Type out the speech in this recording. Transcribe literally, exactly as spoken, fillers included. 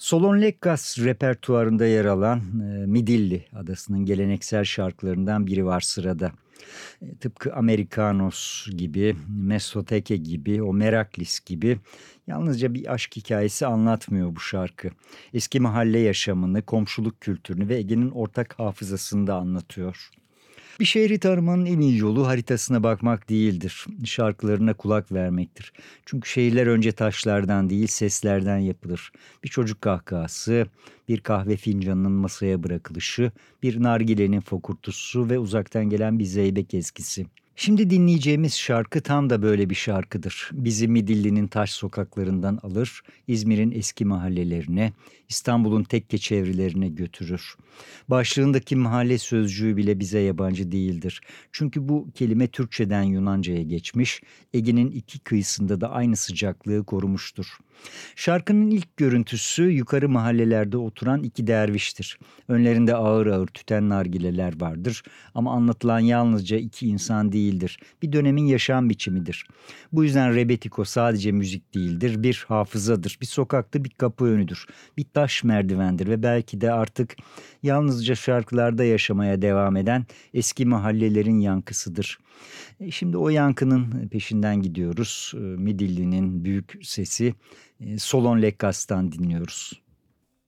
Solon Lekkas repertuarında yer alan e, Midilli Adası'nın geleneksel şarkılarından biri var sırada. E, tıpkı Amerikanos gibi, Mesoteke gibi, o Meraklis gibi yalnızca bir aşk hikayesi anlatmıyor bu şarkı. Eski mahalle yaşamını, komşuluk kültürünü ve Ege'nin ortak hafızasını da anlatıyor. Bir şehri tanımanın en iyi yolu haritasına bakmak değildir. Şarkılarına kulak vermektir. Çünkü şehirler önce taşlardan değil seslerden yapılır. Bir çocuk kahkahası, bir kahve fincanının masaya bırakılışı, bir nargilenin fokurtusu ve uzaktan gelen bir zeybek ezgisi. Şimdi dinleyeceğimiz şarkı tam da böyle bir şarkıdır. Bizi Midilli'nin taş sokaklarından alır, İzmir'in eski mahallelerine, İstanbul'un tekke çevrelerine götürür. Başlığındaki mahalle sözcüğü bile bize yabancı değildir. Çünkü bu kelime Türkçeden Yunanca'ya geçmiş, Ege'nin iki kıyısında da aynı sıcaklığı korumuştur. Şarkının ilk görüntüsü yukarı mahallelerde oturan iki derviştir. Önlerinde ağır ağır tüten nargileler vardır ama anlatılan yalnızca iki insan değildir. Bir dönemin yaşam biçimidir. Bu yüzden Rebetiko sadece müzik değildir, bir hafızadır, bir sokakta bir kapı önüdür, bir taş merdivendir ve belki de artık yalnızca şarkılarda yaşamaya devam eden eski mahallelerin yankısıdır. E, Şimdi o yankının peşinden gidiyoruz. E, Midilli'nin büyük sesi e, Solon Lekkas'tan dinliyoruz.